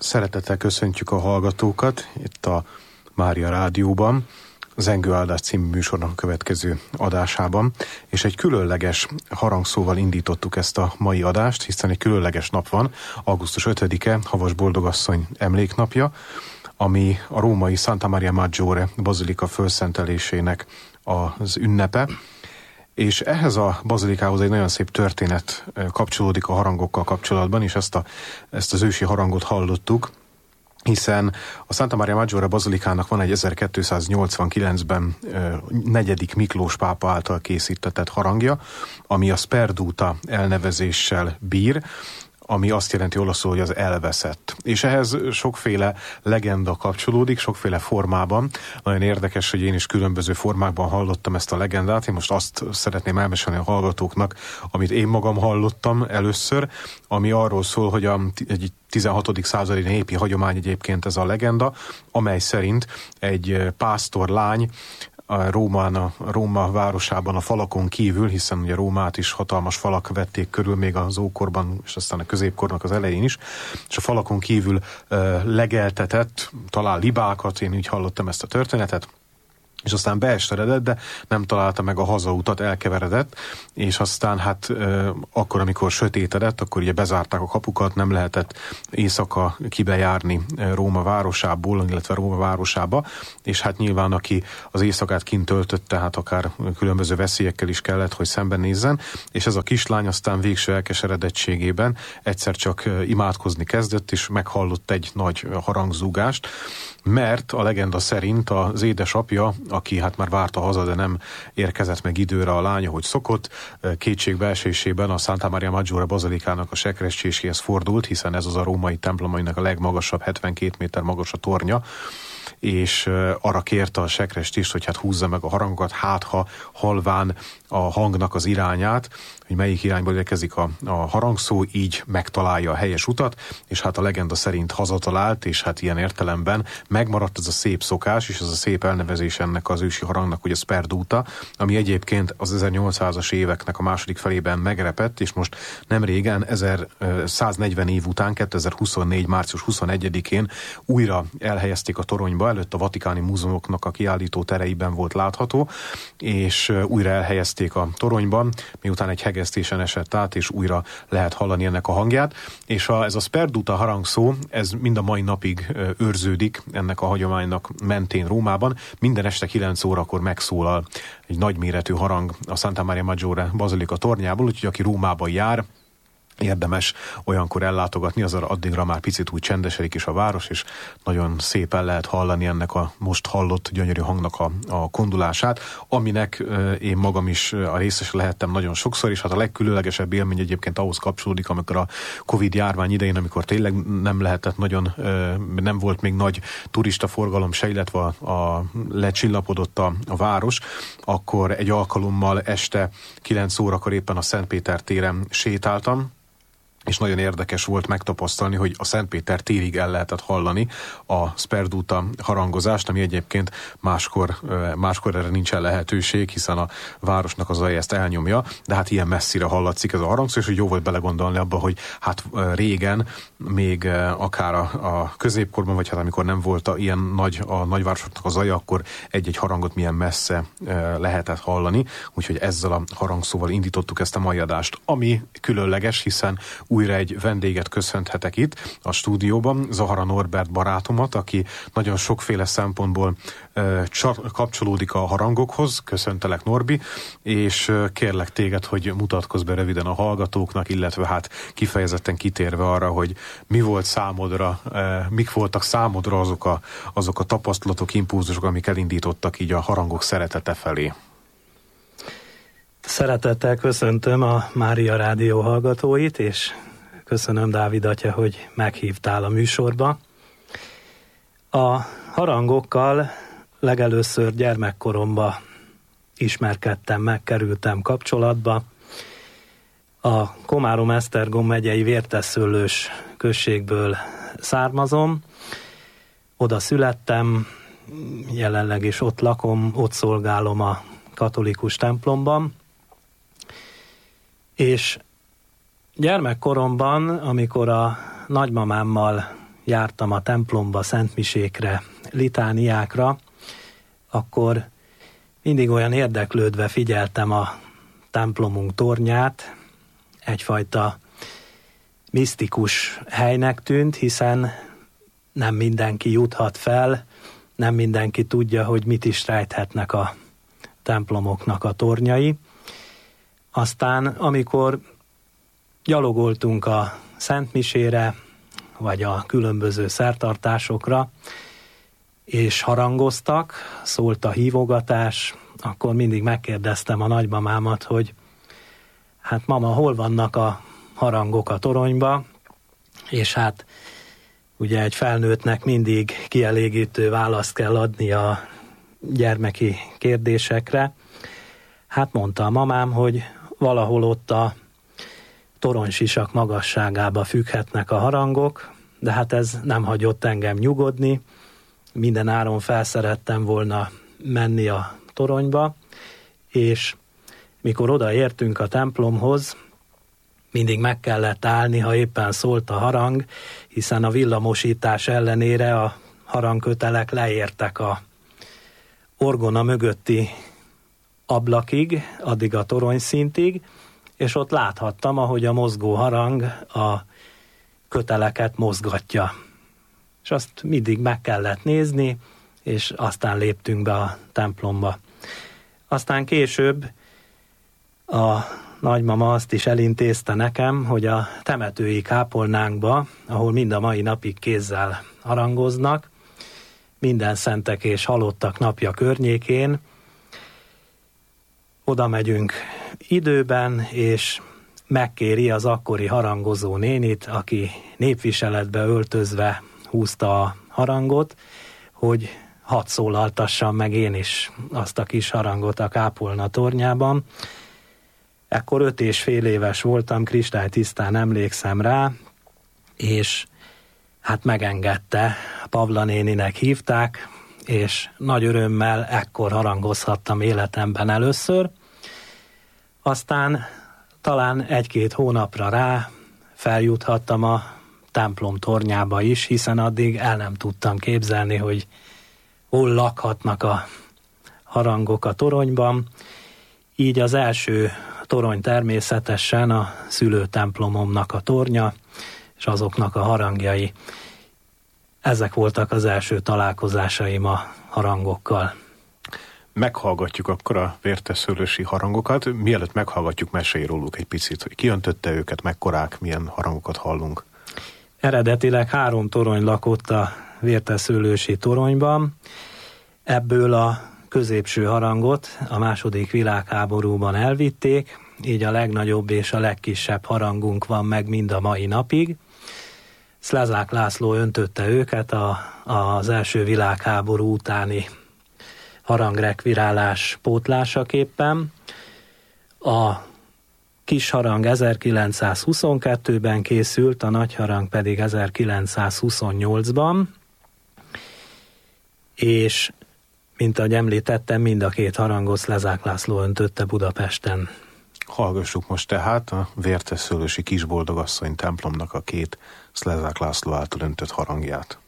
Szeretettel köszöntjük a hallgatókat itt a Mária Rádióban, Zengő áldás című műsornak a következő adásában, és egy különleges harangszóval indítottuk ezt a mai adást, hiszen egy különleges nap van, augusztus 5-e, Havas Boldogasszony emléknapja, ami a római Santa Maria Maggiore bazilika fölszentelésének az ünnepe, és ehhez a bazilikához egy nagyon szép történet kapcsolódik a harangokkal kapcsolatban, és ezt az ősi harangot hallottuk, hiszen a Santa Maria Maggiore bazilikának van egy 1289-ben 4. Miklós pápa által készítetett harangja, ami a Sperduta elnevezéssel bír, ami azt jelenti olaszul, hogy az elveszett. És ehhez sokféle legenda kapcsolódik, sokféle formában. Nagyon érdekes, hogy én is különböző formákban hallottam ezt a legendát. Én most azt szeretném elmesélni a hallgatóknak, amit én magam hallottam először, ami arról szól, hogy egy 16. századi népi hagyomány egyébként ez a legenda, amely szerint egy pásztorlány Róma városában a falakon kívül, hiszen ugye Rómát is hatalmas falak vették körül még az ókorban, és aztán a középkornak az elején is, és a falakon kívül legeltetett, talán libákat, én úgy hallottam ezt a történetet, és aztán beesteredett, de nem találta meg a hazautat, elkeveredett, és aztán hát akkor, amikor sötétedett, akkor ugye bezárták a kapukat, nem lehetett éjszaka kibejárni Róma városából, illetve Róma városába, és hát nyilván aki az éjszakát kint töltötte, hát akár különböző veszélyekkel is kellett, hogy szembenézzen, és ez a kislány aztán végső elkeseredettségében egyszer csak imádkozni kezdett, és meghallott egy nagy harangzúgást, mert a legenda szerint az édesapja, aki hát már várta haza, de nem érkezett meg időre a lánya, hogy szokott, kétségbeesésében a Santa Maria Maggiore bazilikának a sekrestyéséhez fordult, hiszen ez az a római templom, aminek a legmagasabb, 72 méter magas a tornya, és arra kérte a sekrestist, hogy hát húzza meg a harangokat, hát ha halván a hangnak az irányát, hogy melyik irányból érkezik a harangszó, így megtalálja a helyes utat, és hát a legenda szerint hazatalált, és hát ilyen értelemben megmaradt ez a szép szokás, és ez a szép elnevezés ennek az ősi harangnak, hogy a Sperduta, ami egyébként az 1800-as éveknek a második felében megrepett, és most nem régen, 1140 év után, 2024. március 21-én újra elhelyezték a toronyba, előtt a vatikáni múzeumoknak a kiállító tereiben volt látható, és újra elhelyezték a toronyban, miután egy hegesztésen esett át, és újra lehet hallani ennek a hangját, és ez a Sperduta harangszó, ez mind a mai napig őrződik ennek a hagyománynak mentén Rómában. Minden este 9 órakor megszólal egy nagyméretű harang a Santa Maria Maggiore bazilika tornyából, úgyhogy aki Rómában jár, érdemes olyankor ellátogatni, az addigra már picit úgy csendesedik is a város, és nagyon szépen lehet hallani ennek a most hallott gyönyörű hangnak a kondulását, aminek én magam is a részes lehettem nagyon sokszor, és hát a legkülönlegesebb élmény egyébként ahhoz kapcsolódik, amikor a Covid járvány idején, amikor tényleg nem lehetett nagyon, nem volt még nagy turista forgalom se, illetve lecsillapodott a város, akkor egy alkalommal este 9 órakor éppen a Szentpéter téren sétáltam, és nagyon érdekes volt megtapasztalni, hogy a Szentpéter térig el lehetett hallani a Sperduta harangozást, ami egyébként máskor erre nincsen lehetőség, hiszen a városnak az zaja ezt elnyomja, de hát ilyen messzire hallatszik ez a harangszó, és hogy jó volt belegondolni abba, hogy hát régen, még akár a középkorban, vagy hát amikor nem volt ilyen nagy a nagyvárosoknak a zaja, akkor egy-egy harangot milyen messze lehetett hallani, úgyhogy ezzel a harangszóval indítottuk ezt a mai adást, ami különleges, hiszen újra egy vendéget köszönhetek itt a stúdióban, Zahara Norbert barátomat, aki nagyon sokféle szempontból kapcsolódik a harangokhoz. Köszöntelek, Norbi, és kérlek téged, hogy mutatkozz be röviden a hallgatóknak, illetve hát kifejezetten kitérve arra, hogy mi volt számodra, mik voltak számodra azok a tapasztalatok, impulzusok, amik elindítottak így a harangok szeretete felé. Szeretettel köszöntöm a Mária Rádió hallgatóit, és köszönöm, Dávid atya, hogy meghívtál a műsorba. A harangokkal legelőször gyermekkoromban ismerkedtem meg, kerültem kapcsolatba. A Komárom-Esztergom megyei Vértesszőlős községből származom. Oda születtem, jelenleg is ott lakom, ott szolgálom a katolikus templomban. És gyermekkoromban, amikor a nagymamámmal jártam a templomba, szentmisékre, litániákra, akkor mindig olyan érdeklődve figyeltem a templomunk tornyát, egyfajta misztikus helynek tűnt, hiszen nem mindenki juthat fel, nem mindenki tudja, hogy mit is rejthetnek a templomoknak a tornyai. Aztán, amikor gyalogoltunk a szentmisére, vagy a különböző szertartásokra, és harangoztak, szólt a hívogatás, akkor mindig megkérdeztem a nagymamámat, hogy hát mama, hol vannak a harangok a toronyba, és hát ugye egy felnőttnek mindig kielégítő választ kell adni a gyermeki kérdésekre. Hát mondta a mamám, hogy valahol ott a toronysisak magasságába függhetnek a harangok, de hát ez nem hagyott engem nyugodni. Minden áron felszerettem volna menni a toronyba, és mikor odaértünk a templomhoz, mindig meg kellett állni, ha éppen szólt a harang, hiszen a villamosítás ellenére a harangkötelek leértek a orgona mögötti ablakig, addig a toronyszintig, és ott láthattam, ahogy a mozgó harang a köteleket mozgatja. És azt mindig meg kellett nézni, és aztán léptünk be a templomba. Aztán később a nagymama azt is elintézte nekem, hogy a temetői kápolnánkba, ahol mind a mai napig kézzel harangoznak, minden szentek és halottak napja környékén, oda megyünk időben, és megkéri az akkori harangozó nénit, aki népviseletbe öltözve húzta a harangot, hogy hadd szólaltassam meg én is azt a kis harangot a kápolna tornyában. Ekkor 5,5 éves voltam, kristálytisztán emlékszem rá, és hát megengedte, Pavla néninek hívták, és nagy örömmel ekkor harangozhattam életemben először. Aztán talán 1-2 hónapra rá feljuthattam a templom tornyába is, hiszen addig el nem tudtam képzelni, hogy hol lakhatnak a harangok a toronyban. Így az első torony természetesen a szülőtemplomomnak a tornya, és azoknak a harangjai. Ezek voltak az első találkozásaim a harangokkal. Meghallgatjuk akkor a vértesszőlősi harangokat. Mielőtt meghallgatjuk, mesélj róluk egy picit, hogy ki öntötte őket, mekkorák, milyen harangokat hallunk. Eredetileg 3 torony lakott a vértesszőlősi toronyban. Ebből a középső harangot a II. Világháborúban elvitték, így a legnagyobb és a legkisebb harangunk van meg mind a mai napig. Szlezák László öntötte őket az első világháború utáni harangrekvirálás pótlásaképpen. A kis harang 1922-ben készült, a nagy harang pedig 1928-ban, és mint ahogy említettem, mind a 2 harangot Szlezák László öntötte Budapesten. Hallgassuk most tehát a vértesszőlősi Kisboldogasszony templomnak a 2 Szlezák László által öntött harangját.